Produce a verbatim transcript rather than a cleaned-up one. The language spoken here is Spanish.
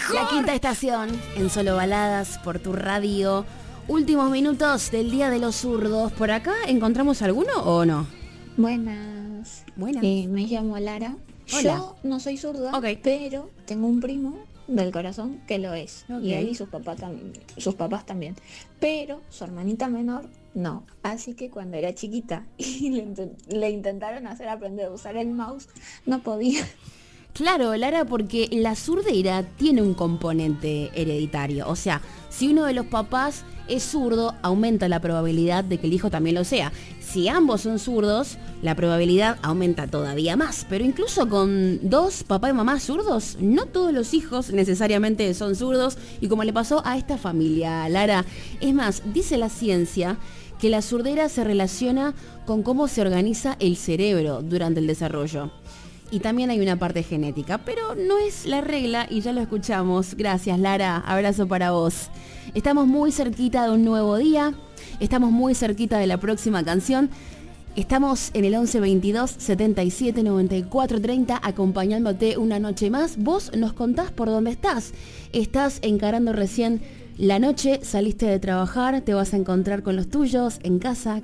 La quinta estación en Solo Baladas por tu radio. Últimos minutos del Día de los Zurdos. ¿Por acá encontramos alguno o no? Buenas. Buenas. Eh, me llamo Lara. Hola. Yo no soy zurda, Ok. pero tengo un primo del corazón que lo es. Ok. Y él y sus papás, tam- sus papás también. Pero su hermanita menor no. Así que cuando era chiquita y le, inten- le intentaron hacer aprender a usar el mouse, no podía. Claro, Lara, porque la surdera tiene un componente hereditario. O sea, si uno de los papás es zurdo, aumenta la probabilidad de que el hijo también lo sea. Si ambos son zurdos, la probabilidad aumenta todavía más. Pero incluso con dos papá y mamá zurdos, no todos los hijos necesariamente son zurdos. Y como le pasó a esta familia, Lara, es más, dice la ciencia que la surdera se relaciona con cómo se organiza el cerebro durante el desarrollo. Y también hay una parte genética, pero no es la regla y ya lo escuchamos. Gracias, Lara. Abrazo para vos. Estamos muy cerquita de un nuevo día. Estamos muy cerquita de la próxima canción. Estamos en el once veintidós setenta y siete noventa y cuatro treinta acompañándote una noche más. Vos nos contás por dónde estás. Estás encarando recién la noche, saliste de trabajar, te vas a encontrar con los tuyos en casa,